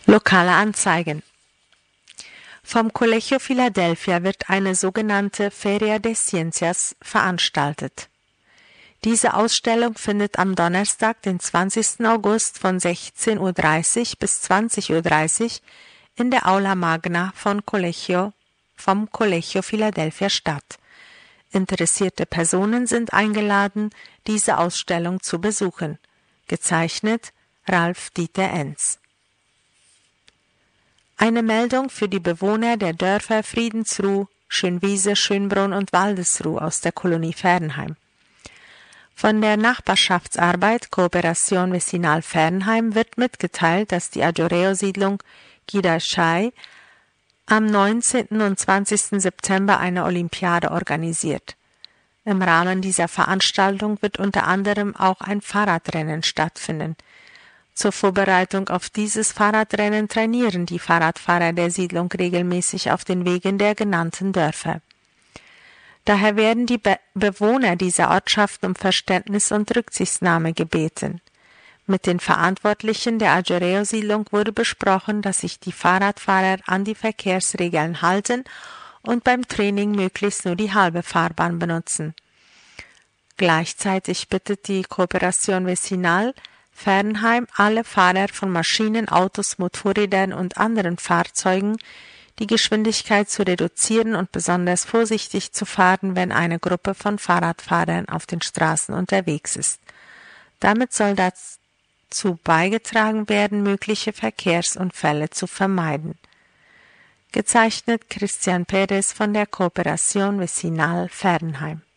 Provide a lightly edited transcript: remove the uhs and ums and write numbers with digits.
Lokale Anzeigen. Vom Colegio Philadelphia wird eine sogenannte Feria de Ciencias veranstaltet. Diese Ausstellung findet am Donnerstag, den 20. August von 16:30 Uhr bis 20:30 Uhr in der Aula Magna vom Colegio Philadelphia statt. Interessierte Personen sind eingeladen, diese Ausstellung zu besuchen. Gezeichnet Ralf Dieter Enz. Eine Meldung für die Bewohner der Dörfer Friedensruh, Schönwiese, Schönbrunn und Waldesruh aus der Kolonie Fernheim. Von der Nachbarschaftsarbeit Kooperation Vecinal Fernheim wird mitgeteilt, dass die Aggioreo-Siedlung Gidashay am 19. und 20. September eine Olympiade organisiert. Im Rahmen dieser Veranstaltung wird unter anderem auch ein Fahrradrennen stattfinden. Zur Vorbereitung auf dieses Fahrradrennen trainieren die Fahrradfahrer der Siedlung regelmäßig auf den Wegen der genannten Dörfer. Daher werden die Bewohner dieser Ortschaften um Verständnis und Rücksichtnahme gebeten. Mit den Verantwortlichen der Aggioreo-Siedlung wurde besprochen, dass sich die Fahrradfahrer an die Verkehrsregeln halten und beim Training möglichst nur die halbe Fahrbahn benutzen. Gleichzeitig bittet die Kooperation Vecinal Fernheim alle Fahrer von Maschinen, Autos, Motorrädern und anderen Fahrzeugen, die Geschwindigkeit zu reduzieren und besonders vorsichtig zu fahren, wenn eine Gruppe von Fahrradfahrern auf den Straßen unterwegs ist. Damit soll dazu beigetragen werden, mögliche Verkehrsunfälle zu vermeiden. Gezeichnet Christian Perez von der Kooperation Vecinal Fernheim.